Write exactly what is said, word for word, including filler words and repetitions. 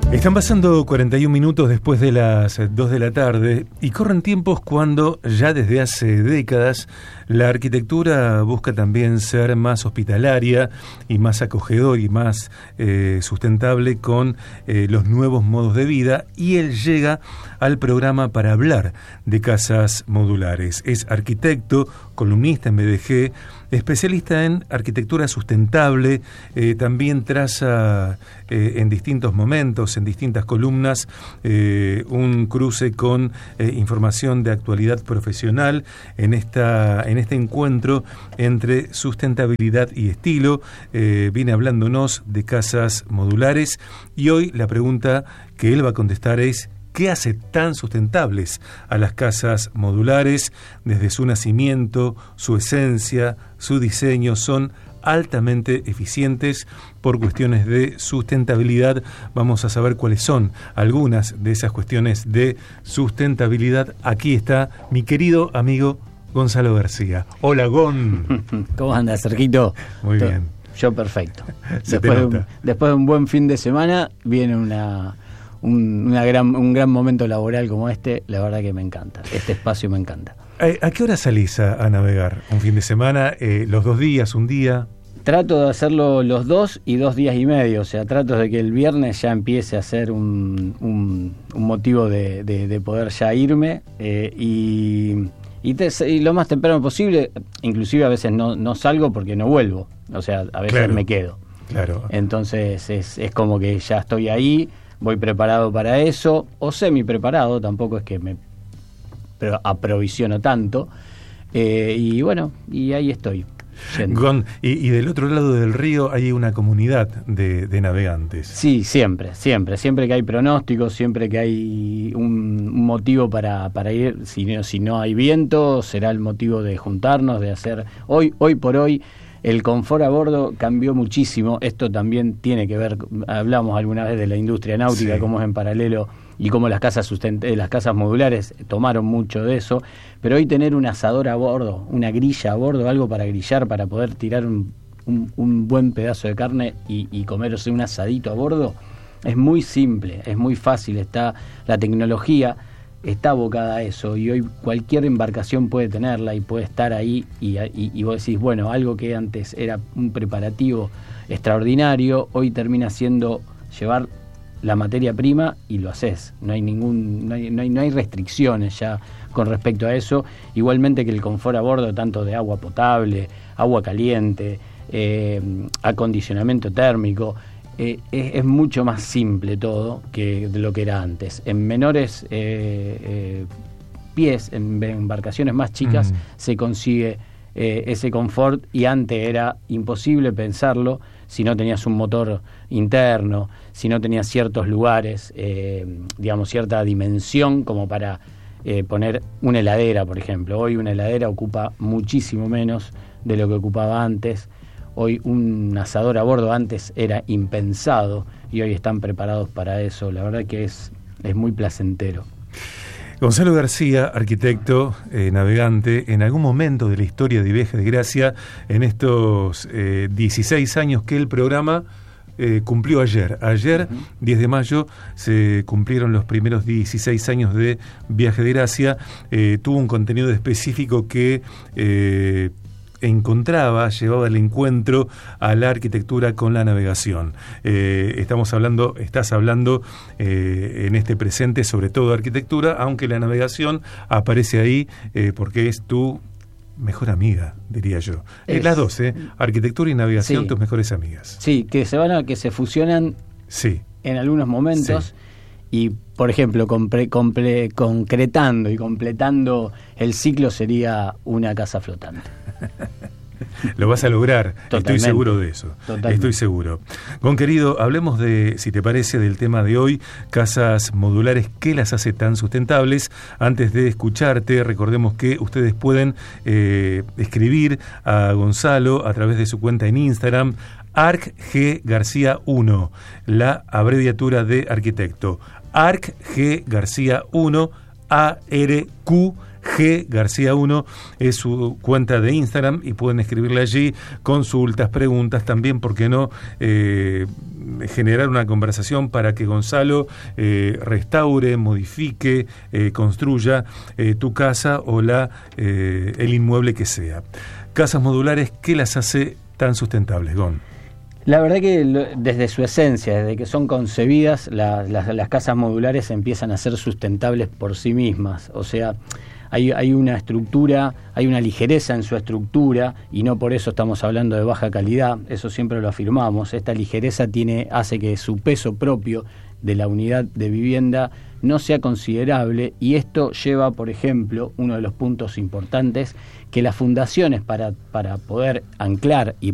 Están pasando cuarenta y un minutos después de las dos de la tarde y corren tiempos cuando ya desde hace décadas la arquitectura busca también ser más hospitalaria y más acogedor y más eh, sustentable con eh, los nuevos modos de vida, y él llega al programa para hablar de casas modulares. Es arquitecto, columnista en B D G, especialista en arquitectura sustentable, eh, también traza eh, en distintos momentos, en distintas columnas, eh, un cruce con eh, información de actualidad profesional en esta en este encuentro entre sustentabilidad y estilo. Eh, viene hablándonos de casas modulares y hoy la pregunta que él va a contestar es: ¿qué hace tan sustentables a las casas modulares? Desde su nacimiento, su esencia, su diseño son altamente eficientes por cuestiones de sustentabilidad. Vamos a saber cuáles son algunas de esas cuestiones de sustentabilidad. Aquí está mi querido amigo Gonzalo García. Hola, Gon. ¿Cómo andas, Sergito? Muy bien. Yo perfecto. Se después, te de nota. un, después de un buen fin de semana viene una... Un, una gran, un gran momento laboral como este. La verdad que me encanta, este espacio me encanta. ¿A qué hora salís a, a navegar? ¿Un fin de semana? Eh, ¿Los dos días? ¿Un día? Trato de hacerlo los dos y dos días y medio. O sea, trato de que el viernes ya empiece a ser un, un, un motivo de, de, de poder ya irme, eh, y, y, te, y lo más temprano posible. Inclusive a veces no, no salgo porque no vuelvo. O sea, a veces Claro. me quedo. Claro. Entonces es, es como que ya estoy ahí, voy preparado para eso, o semi preparado, tampoco es que me pero aprovisiono tanto, eh, y bueno, y ahí estoy. Yendo. Gon, y, y del otro lado del río hay una comunidad de, de navegantes. Sí, siempre, siempre, siempre que hay pronósticos, siempre que hay un, un motivo para, para ir, si no, si no hay viento, será el motivo de juntarnos, de hacer, hoy, hoy por hoy, el confort a bordo cambió muchísimo. Esto también tiene que ver, hablamos alguna vez de la industria náutica, Sí. cómo es en paralelo y cómo las casas sustent- eh, las casas modulares tomaron mucho de eso. Pero hoy tener un asador a bordo, una grilla a bordo, algo para grillar, para poder tirar un, un, un buen pedazo de carne y, y comerse un asadito a bordo, es muy simple, es muy fácil. Está la tecnología está abocada a eso, y hoy cualquier embarcación puede tenerla y puede estar ahí, y, y, y vos decís, bueno, algo que antes era un preparativo extraordinario, hoy termina siendo llevar la materia prima y lo haces. No hay ningún, no hay, no hay, no hay restricciones ya con respecto a eso. Igualmente que el confort a bordo, tanto de agua potable, agua caliente, eh, acondicionamiento térmico, Eh, es, es mucho más simple todo que de lo que era antes. En menores eh, eh, pies, en embarcaciones más chicas, mm. se consigue eh, ese confort, y antes era imposible pensarlo si no tenías un motor interno, si no tenías ciertos lugares, eh, digamos, cierta dimensión como para eh, poner una heladera, por ejemplo. Hoy una heladera ocupa muchísimo menos de lo que ocupaba antes. Hoy un asador a bordo antes era impensado y hoy están preparados para eso. La verdad que es, es muy placentero. Gonzalo García, arquitecto, eh, navegante, en algún momento de la historia de Viaje de Gracia, en estos eh, dieciséis años que el programa eh, cumplió ayer. Ayer, uh-huh. diez de mayo, se cumplieron los primeros dieciséis años de Viaje de Gracia. Eh, tuvo un contenido específico que Eh, encontraba, llevaba el encuentro a la arquitectura con la navegación. Eh, estamos hablando, estás hablando eh, en este presente sobre todo de arquitectura, aunque la navegación aparece ahí eh, porque es tu mejor amiga, diría yo. Es, las dos, ¿eh? Arquitectura y navegación, sí. Tus mejores amigas. Sí, que se van a, que se fusionan sí. en algunos momentos. Sí. Y, por ejemplo, compre, comple, concretando y completando el ciclo sería una casa flotante. Lo vas a lograr, Totalmente. Estoy seguro de eso. Totalmente. Estoy seguro. Gon, querido, hablemos de, si te parece, del tema de hoy, casas modulares, ¿qué las hace tan sustentables? Antes de escucharte, recordemos que ustedes pueden eh, escribir a Gonzalo a través de su cuenta en Instagram, Arc G García uno, la abreviatura de arquitecto. Arc G García uno, A R Q G García uno es su cuenta de Instagram y pueden escribirle allí consultas, preguntas, también, ¿por qué no? Eh, generar una conversación para que Gonzalo eh, restaure, modifique, eh, construya eh, tu casa o la eh, el inmueble que sea. Casas modulares, ¿qué las hace tan sustentables, Gon? La verdad que lo, desde su esencia, desde que son concebidas, la, la, las casas modulares empiezan a ser sustentables por sí mismas. O sea, hay, hay una estructura, hay una ligereza en su estructura, y no por eso estamos hablando de baja calidad, eso siempre lo afirmamos. Esta ligereza tiene, hace que su peso propio de la unidad de vivienda no sea considerable, y esto lleva, por ejemplo, uno de los puntos importantes, que las fundaciones para, para poder anclar y